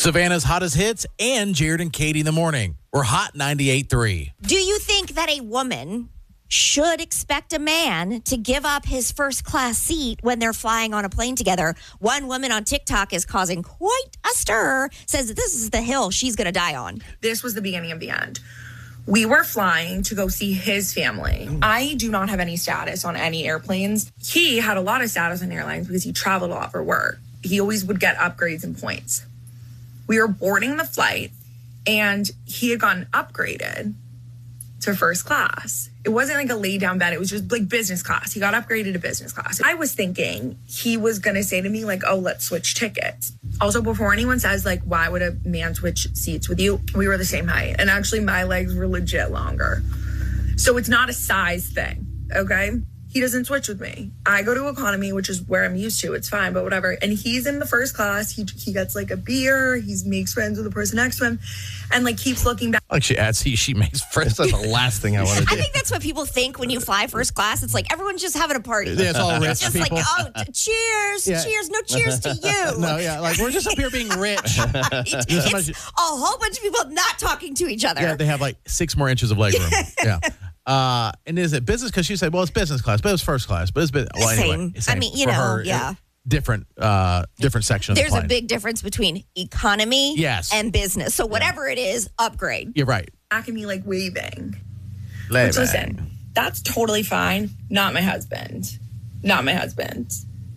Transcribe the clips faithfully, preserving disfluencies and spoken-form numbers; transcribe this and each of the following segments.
Savannah's hottest hits and Jared and Katie in the morning. We're hot ninety-eight point three. Do you think that a woman should expect a man to give up his first class seat when they're flying on a plane together? One woman on TikTok is causing quite a stir, says that this is the hill she's going to die on. This was the beginning of the end. We were flying to go see his family. I do not have any status on any airplanes. He had a lot of status on airlines because he traveled a lot for work. He always would get upgrades and points. We were boarding the flight, and he had gotten upgraded to first class. It wasn't like a lay down bed. It was just like business class. He got upgraded to business class. I was thinking he was going to say to me like, oh, let's switch tickets. Also, before anyone says like, why would a man switch seats with you? We were the same height. And actually my legs were legit longer. So it's not a size thing. Okay. He doesn't switch with me. I go to economy, which is where I'm used to. It's fine, but whatever. And he's in the first class. He he gets like a beer. He makes friends with the person next to him, and like keeps looking back. Like she adds, he she makes friends. That's the last thing I want to do. I think that's what people think when you fly first class. It's like everyone's just having a party. Yeah, it's all rich It's just people. like, oh, t- cheers, Yeah. cheers. No cheers to you. No, yeah, like we're just up here being rich. It's a whole bunch of people not talking to each other. Yeah, they have like six more inches of legroom. Yeah. Uh, and is it business? Because she said, well, it's business class, but it was first class. But it's been, well, anyway. Same. I mean, you For know, her, yeah. it- different, uh, different section of There's the a plane. big difference between economy Yes. and business. So whatever it is, upgrade. You're right. Back at me like waving. Lay Which, back. listen, that's totally fine. Not my husband. Not my husband.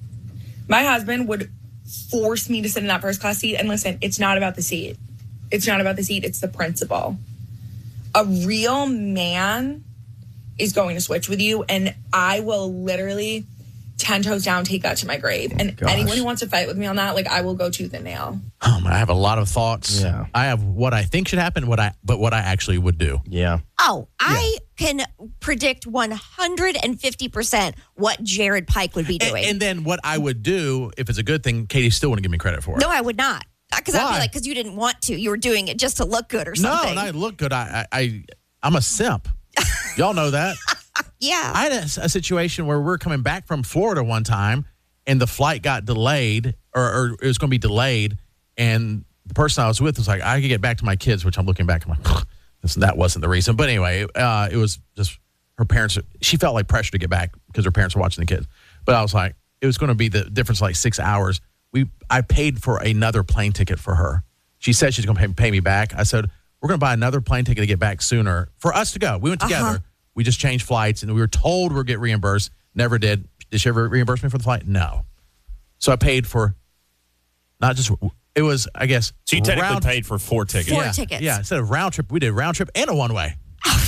My husband would force me to sit in that first class seat. And listen, it's not about the seat. It's not about the seat. It's the principle. A real man is going to switch with you. And I will literally ten toes down take that to my grave. And Gosh. anyone who wants to fight with me on that, like I will go tooth and nail. Oh, man, I have a lot of thoughts. Yeah. I have what I think should happen, what I but what I actually would do. Yeah. Oh, I can predict one hundred fifty percent what Jared Pike would be And, doing. and then what I would do, if it's a good thing, Katie still wouldn't give me credit for it. no, I would not. Because I'd Why? be like, because you didn't want to. You were doing it just to look good or No, something. and I look good. I, I, I I'm a simp. Y'all know that. yeah. I had a, a situation where we were coming back from Florida one time, and the flight got delayed, or, or it was going to be delayed, and the person I was with was like, I could get back to my kids, which I'm looking back, I'm like, that wasn't the reason. But anyway, uh, it was just her parents. She felt like pressure to get back because her parents were watching the kids. But I was like, it was going to be the difference, like six hours. We I paid for another plane ticket for her. She said she's going to pay, pay me back. I said, we're going to buy another plane ticket to get back sooner for us to go. We went together. Uh-huh. We just changed flights, and we were told we'd get reimbursed. Never did. Did she ever reimburse me for the flight? No. So I paid for not just, it was, I guess. So you technically round, paid for four tickets. Four yeah, tickets. Yeah, instead of round trip, we did round trip and a one way.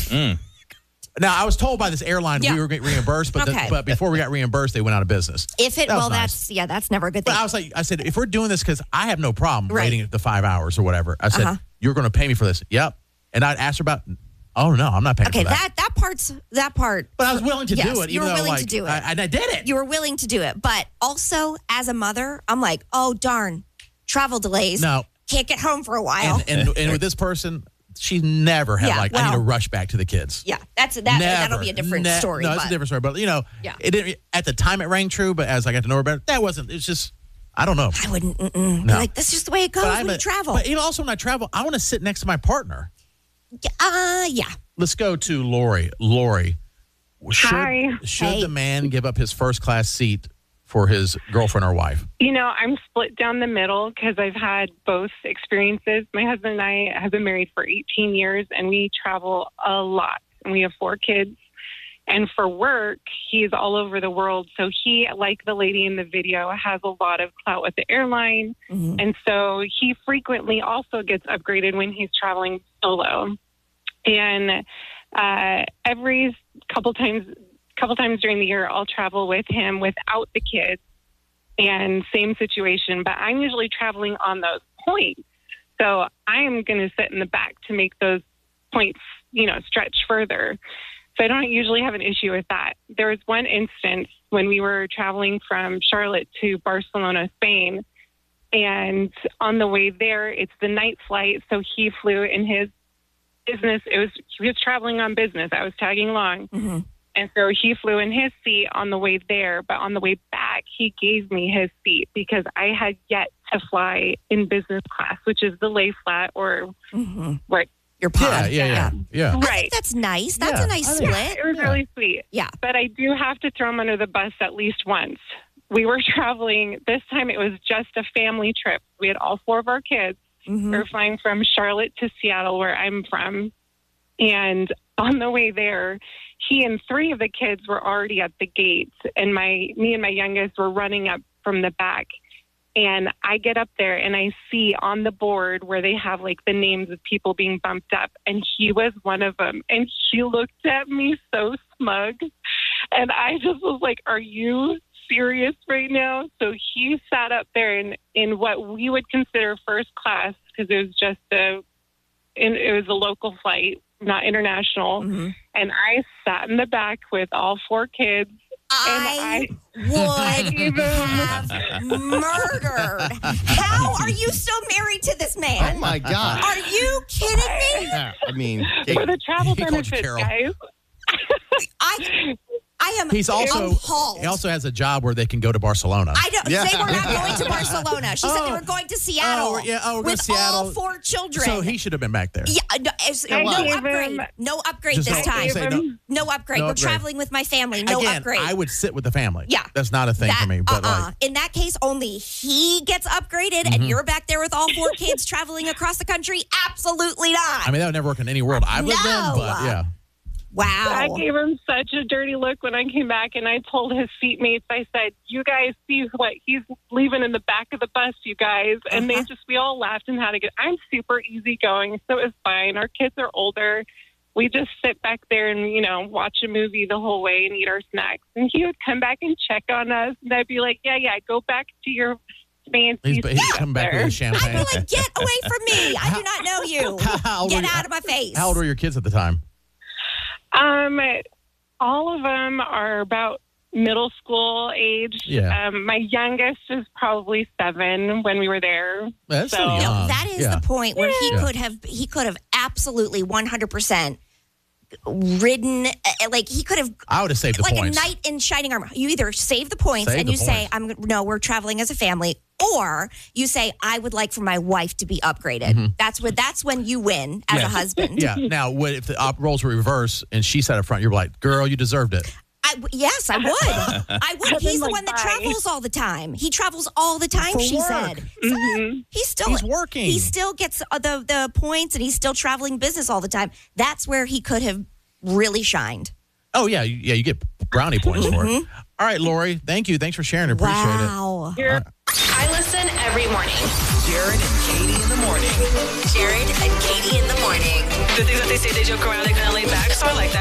Now, I was told by this airline Yeah. we were getting reimbursed, but, the- Okay. but before we got reimbursed, they went out of business. If it, That was well, nice. that's, yeah, that's never a good But thing. I was like, I said, if we're doing this, because I have no problem Right. waiting the five hours or whatever. I said, Uh-huh. you're going to pay me for this. Yep. And I'd ask her about, oh, no, I'm not paying okay, for that. that, that part's, that part. But I was willing to Yes, do it. you even were though, willing like, to do it. I, and I did it. You were willing to do it. But also, as a mother, I'm like, oh, darn, travel delays. No. Can't get home for a while. And, and, and with this person, she never had Yeah, like, I need to well- rush back to the kids. yeah, that's that. Never. That'll be a different Ne- story. No, it's but a different story. But, you know, Yeah. it didn't, at the time it rang true, but as I got to know her better, that wasn't, it's just, I don't know. I wouldn't. Mm-mm. No. Like, that's just the way it goes But when I'm you a- travel. But even also when I travel, I want to sit next to my partner. Uh, yeah. Let's go to Lori. Lori, should, Hi. should Hey. the man give up his first class seat for his girlfriend or wife? You know, I'm split down the middle because I've had both experiences. My husband and I have been married for eighteen years, and we travel a lot. And we have four kids. And for work, he's all over the world. So he, like the lady in the video, has a lot of clout with the airline. Mhm. And so he frequently also gets upgraded when he's traveling solo. And uh, every couple times, couple times during the year, I'll travel with him without the kids. And same situation, but I'm usually traveling on those points. So I am going to sit in the back to make those points, you know, stretch further. So I don't usually have an issue with that. There was one instance when we were traveling from Charlotte to Barcelona, Spain. And on the way there, it's the night flight. So he flew in his business. It was, he was traveling on business. I was tagging along. Mhm. And so he flew in his seat on the way there, but on the way back, he gave me his seat because I had yet to fly in business class, which is the lay flat or Mm-hmm. what. Your pod. Yeah, yeah, yeah. yeah. I Right. think that's nice. That's Yeah, a nice I think- split. It was Yeah. really sweet. Yeah. But I do have to throw him under the bus at least once. We were traveling. This time it was just a family trip. We had all four of our kids. Mhm. We were flying from Charlotte to Seattle, where I'm from. And on the way there, he and three of the kids were already at the gates. And my me and my youngest were running up from the back. And I get up there and I see on the board where they have like the names of people being bumped up. And he was one of them. And she looked at me so smug. And I just was like, are you serious right now? So he sat up there in, in what we would consider first class because it was just a, in, it was a local flight, not international. Mhm. And I sat in the back with all four kids. I, And would gave him- have murdered. How are you still married to this Oh man? my God. Are you kidding me? Yeah, I mean, For the travel He called you benefits, Carol. guys. I, I am He's also appalled. he also has a job where they can go to Barcelona. I don't. Yeah. They were not going to Barcelona. She said they Oh. were going to Seattle. Oh, yeah, oh, we're going with to Seattle. all four children. So he should have been back there. Yeah, no, it's- I no gave upgrade. him- No upgrade Just this don't time. say no. No upgrade. No We're upgrade. traveling with my family. No Again, upgrade. I would sit with the family. Yeah. That's not a thing That- for me. But uh-uh. like, In that case, only he gets upgraded, Mm-hmm. and you're back there with all four kids traveling across the country. Absolutely not. I mean, that would never work in any world I've lived in. No. But yeah, wow. I gave him such a dirty look when I came back, and I told his seatmates, I said, you guys see what he's leaving in the back of the bus, you guys. And Uh-huh. they just, we all laughed and had a good, I'm super easygoing, so it was fine. Our kids are older. We just sit back there and, you know, watch a movie the whole way and eat our snacks. And he would come back and check on us, and I'd be like, yeah, yeah, go back to your fancy he's, he's stuff coming back there. with his I'd champagne. be like, get away from me. I do not know you. How old Get were you- out of my face. How old were your kids at the time? Um, all of them are about middle school age. Yeah. Um, my youngest is probably seven when we were there. That's So- still No, young. No, that is yeah. the point where he Yeah. could have he could have absolutely one hundred percent ridden uh, like he could have I would have saved the like points. a knight in shining armor. You either save the points Save and the you say points. I'm no, we're traveling as a family, or you say I would like for my wife to be upgraded. That's what that's when you win as Mm-hmm. Yeah. a husband. Yeah. Now, what if the op roles were reversed and she sat up front? You're like, girl, you deserved it. I w yes, I would. I would. I've He's been the like, one that bye. travels all the time. He travels all the time, For she work. said. Mhm. He's still He's working. He still gets uh, the the points, and he's still traveling business all the time. That's where he could have really shined. Oh yeah, you- yeah. You get brownie points for it. All right, Lori. Thank you. Thanks for sharing. Appreciate it. Wow. You're I listen every morning. Jared and Katie in the morning. Jared and Katie in the morning. The things that they say they joke around, they kind of lay back, so I like that.